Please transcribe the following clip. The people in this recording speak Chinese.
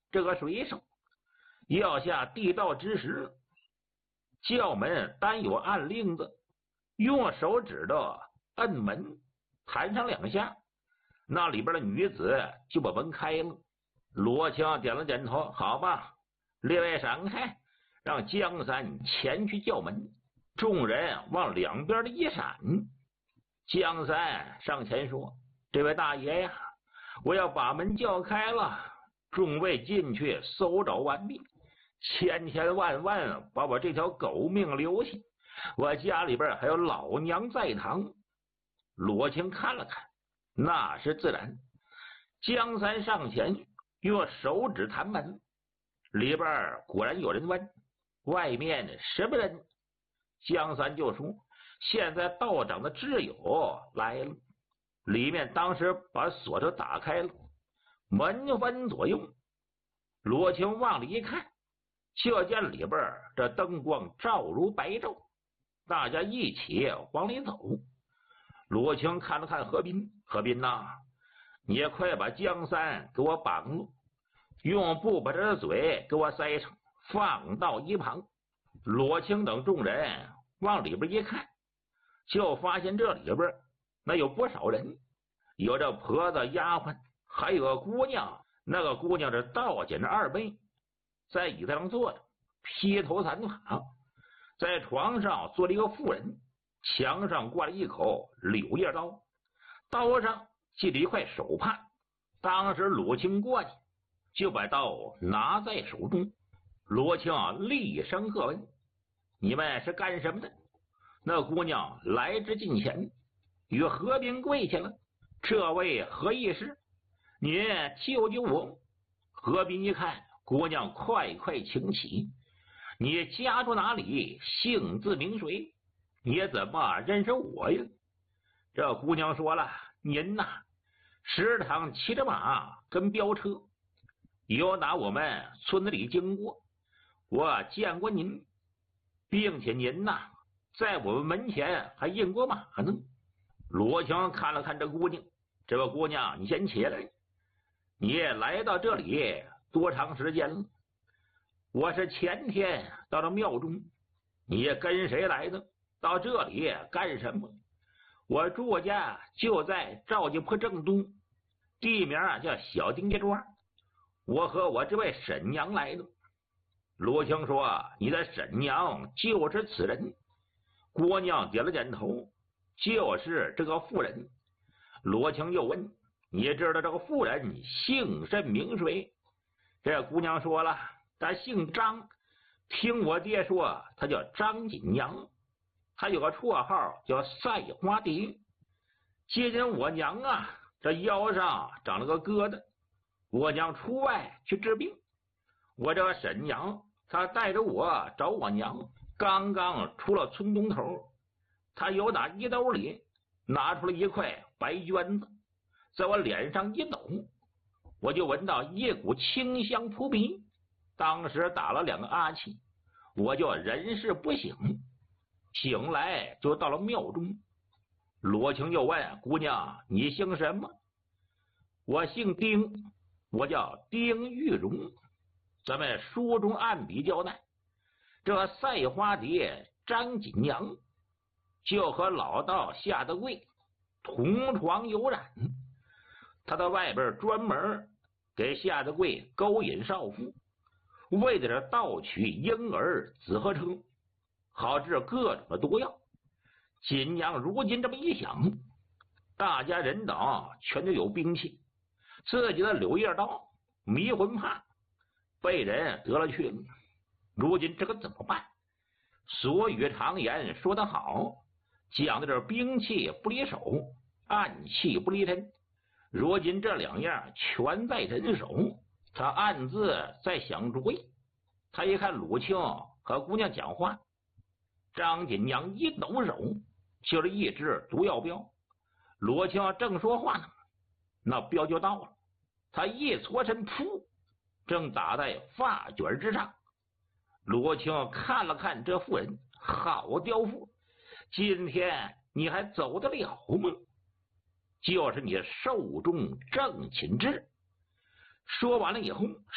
这个水手要下地道之时，教门单有按铃子，用手指头摁门，弹上2下，那里边的女子就把门开了。罗青点了点头，好吧，列位闪开，让江山前去叫门。众人往两边的一闪，江山上前说：这位大爷呀，我要把门叫开了。众位进去搜找完毕，千千万万把我这条狗命留下，我家里边还有老娘在堂。罗青看了看，那是自然。江山上前用手指弹门，里边果然有人问：外面什么人？江山就说：现在道长的挚友来了。里面当时把锁都打开了，门分左右。罗青往里一看，就见里边这灯光照如白昼，大家一起往里走。罗青看了看何斌，何斌呐，你也快把江山给我绑了，用布把他的嘴给我塞上，放到一旁。罗青等众人往里边一看，就发现这里边那有不少人，有这婆子丫鬟，还有个姑娘。那个姑娘这倒剪着2背，在椅子上坐着，披头散发。在床上坐了一个妇人，墙上挂了一口柳叶刀，刀上系了一块手帕。当时罗青过去，就把刀拿在手中。罗青厉声喝问：你们是干什么的？那姑娘来至近前，与何斌跪下了：这位何义士，您救救我！何斌一看，姑娘快快请起，你家住哪里？姓字名谁？你怎么认识我呀？这姑娘说了：您呐，时常骑着马跟飙车，有打我们村子里经过，我见过您，并且您呐，在我们门前还印过马呢。罗青看了看这姑娘，这个姑娘，你先起来，你来到这里多长时间了？我是前天到了庙中。你跟谁来的？到这里干什么？我住家就在赵家坡正东，地名叫小丁家庄，我和我这位婶娘来的。罗青说：你的婶娘就是此人。姑娘点了点头，就是这个妇人。罗青又问：你知道这个妇人姓甚名谁？这姑娘说了：她姓张，听我爹说她叫张锦娘，她有个绰号叫赛花蝶。接近我娘啊，这腰上长了个疙瘩，我娘出外去治病，我这个婶娘她带着我找我娘，刚刚出了村东头，她由打衣兜里拿出了一块白绢子，在我脸上一抖，我就闻到一股清香扑鼻，当时打了2个哈气，我就人事不省，醒来就到了庙中。罗青又问：姑娘，你姓什么？我姓丁，我叫丁玉荣。咱们书中按笔交代，这赛花蝶张锦娘就和老道夏德贵同床有染，他到外边专门给夏德贵勾引少妇，为的是盗取婴儿紫河车，好治各种的毒药。锦娘如今这么一想，大家人等全都有兵器，自己的柳叶刀、迷魂帕被人得了去了，如今这个怎么办？所语常言说得好，讲的这兵器不离手，暗器不离身。如今这2样全在人手，他暗自在想主意。他一看鲁青和姑娘讲话，张锦娘一抖手，就是一只毒药镖。罗青正说话呢，那镖就到了，他一搓身，噗，正打在发卷之上。罗青看了看这妇人，好刁妇，今天你还走得了吗？就是你寿终正寝制。说完了以后，